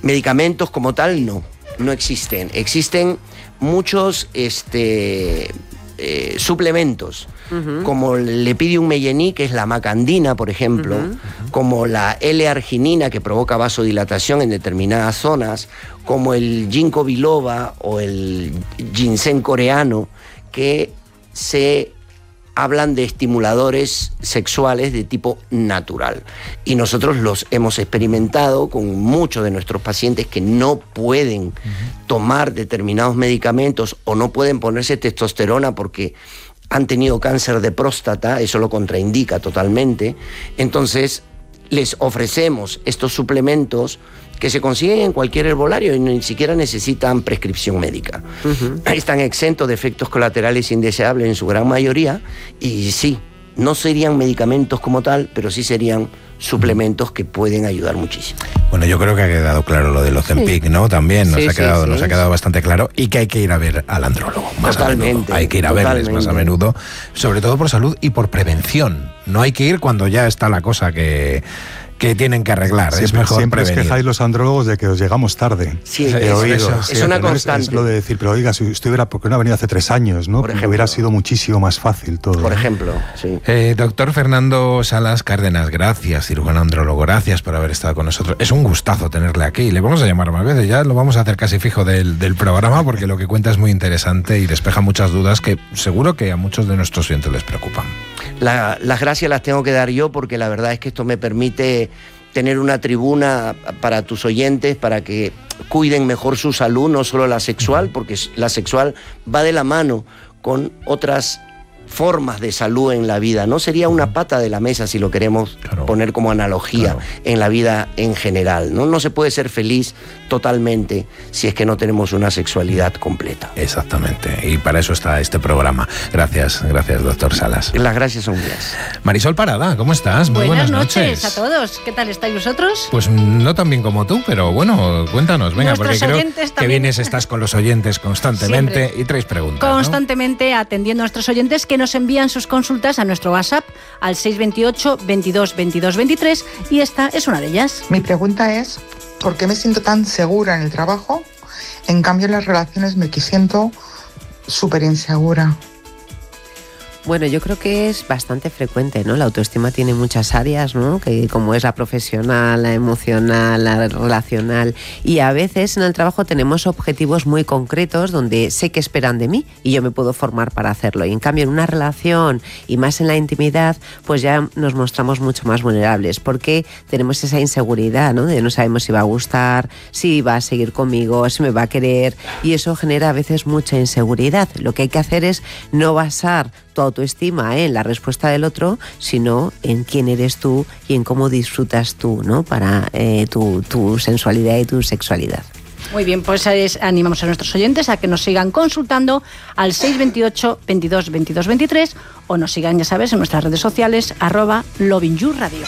medicamentos como tal, no existen. Existen muchos suplementos, como el Lepidium meyeni, que es la macandina, por ejemplo, como la L-arginina, que provoca vasodilatación en determinadas zonas, como el ginkgo biloba o el ginseng coreano, que se hablan de estimuladores sexuales de tipo natural. Y nosotros los hemos experimentado con muchos de nuestros pacientes que no pueden tomar determinados medicamentos o no pueden ponerse testosterona porque han tenido cáncer de próstata, eso lo contraindica totalmente. Entonces, les ofrecemos estos suplementos que se consiguen en cualquier herbolario y ni siquiera necesitan prescripción médica. Están exentos de efectos colaterales indeseables en su gran mayoría y sí, no serían medicamentos como tal, pero sí serían suplementos que pueden ayudar muchísimo. Bueno, yo creo que ha quedado claro lo del Ozempic, ¿no? También nos ha quedado bastante claro, y que hay que ir a ver al andrólogo más totalmente, a menudo. Hay que ir a verles más a menudo, sobre todo por salud y por prevención. No hay que ir cuando ya está la cosa que tienen que arreglar. Es mejor siempre prevenir. Os quejáis los andrólogos de que os llegamos tarde. Sí, es una constante. Es lo de decir, pero oiga, si usted hubiera, ¿por qué no ha venido hace 3 años? ¿No? Por ejemplo, hubiera sido muchísimo más fácil todo. Por ejemplo, sí. Doctor Fernando Salas Cárdenas, gracias, cirujano andrólogo, gracias por haber estado con nosotros. Es un gustazo tenerle aquí. Le vamos a llamar más veces, ya lo vamos a hacer casi fijo del programa, porque lo que cuenta es muy interesante y despeja muchas dudas que seguro que a muchos de nuestros oyentes les preocupan. Las gracias las tengo que dar yo, porque la verdad es que esto me permite tener una tribuna para tus oyentes, para que cuiden mejor su salud, no solo la sexual, porque la sexual va de la mano con otras formas de salud en la vida. No sería una pata de la mesa, si lo queremos poner como analogía, en la vida en general, ¿no? No se puede ser feliz totalmente si es que no tenemos una sexualidad completa. Exactamente, y para eso está este programa. Gracias, doctor Salas. Las gracias son mías. Marisol Parada, ¿cómo estás? Muy buenas noches a todos. ¿Qué tal estáis vosotros? Pues no tan bien como tú, pero bueno, cuéntanos, venga, porque creo que estás con los oyentes constantemente. Siempre. Y traes preguntas, constantemente, ¿no? Atendiendo a nuestros oyentes que nos envían sus consultas a nuestro WhatsApp al 628 22 22 23, y esta es una de ellas. Mi pregunta es: ¿por qué me siento tan segura en el trabajo? En cambio, en las relaciones me siento súper insegura. Bueno, yo creo que es bastante frecuente, ¿no? La autoestima tiene muchas áreas, ¿no? Que como es la profesional, la emocional, la relacional, y a veces en el trabajo tenemos objetivos muy concretos donde sé que esperan de mí y yo me puedo formar para hacerlo. Y en cambio en una relación y más en la intimidad, pues ya nos mostramos mucho más vulnerables, porque tenemos esa inseguridad, ¿no? De no sabemos si va a gustar, si va a seguir conmigo, si me va a querer, y eso genera a veces mucha inseguridad. Lo que hay que hacer es no basar tu autoestima en la respuesta del otro, sino en quién eres tú y en cómo disfrutas tú, ¿no? Para tu sensualidad y tu sexualidad. Muy bien, pues animamos a nuestros oyentes a que nos sigan consultando al 628 22 22 23 o nos sigan, ya sabes, en nuestras redes sociales @LovingYouRadio.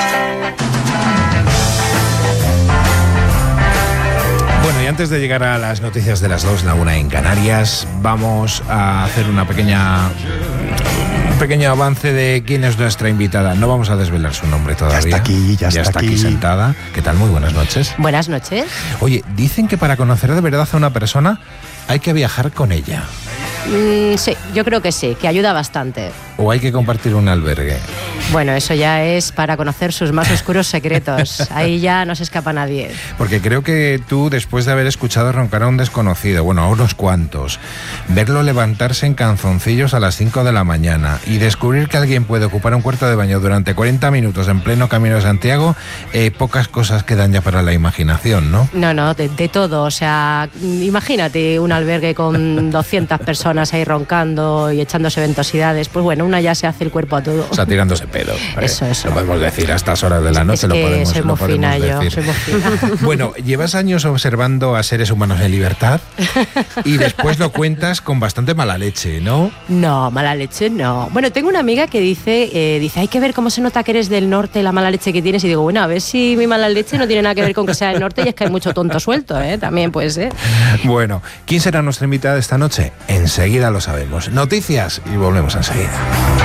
Bueno, y antes de llegar a las noticias de las 2, la 1 en Canarias, vamos a hacer un pequeño avance de quién es nuestra invitada. No vamos a desvelar su nombre todavía. Ya está aquí sentada. ¿Qué tal? Muy buenas noches. Buenas noches. Oye, dicen que para conocer de verdad a una persona hay que viajar con ella. Sí, yo creo que sí, que ayuda bastante. ¿O hay que compartir un albergue? Bueno, eso ya es para conocer sus más oscuros secretos. Ahí ya no se escapa nadie. Porque creo que tú, después de haber escuchado roncar a un desconocido, bueno, a unos cuantos, verlo levantarse en calzoncillos a las 5 de la mañana y descubrir que alguien puede ocupar un cuarto de baño durante 40 minutos en pleno Camino de Santiago, pocas cosas quedan ya para la imaginación, ¿no? No, de todo. O sea, imagínate un albergue con 200 personas ahí roncando y echándose ventosidades. Pues bueno, una ya se hace el cuerpo a todo. O sea, tirándose pedo. Eso. Lo podemos decir a estas horas de la noche, lo podemos soy muy fina decir. Soy muy fina. Bueno, llevas años observando a seres humanos en libertad y después lo cuentas con bastante mala leche, ¿no? No, mala leche no. Bueno, tengo una amiga que dice, hay que ver cómo se nota que eres del norte, la mala leche que tienes. Y digo, bueno, a ver si mi mala leche no tiene nada que ver con que sea del norte, y es que hay mucho tonto suelto, también puede ser. Bueno, ¿quién será nuestra invitada esta noche? Enseguida lo sabemos. Noticias y volvemos enseguida.